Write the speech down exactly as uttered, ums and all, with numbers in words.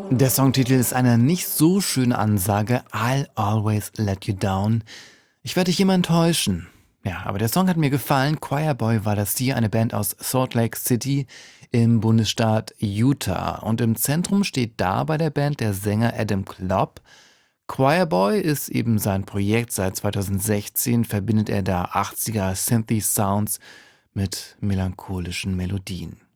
Der Songtitel ist eine nicht so schöne Ansage, „I'll always let you down“. Ich werde dich immer enttäuschen. Ja, aber der Song hat mir gefallen. Choirboy war das hier, eine Band aus Salt Lake City im Bundesstaat Utah. Und im Zentrum steht da bei der Band der Sänger Adam Klopp. Choirboy ist eben sein Projekt. Seit zweitausendsechzehn verbindet er da achtziger Synthy-Sounds mit melancholischen Melodien.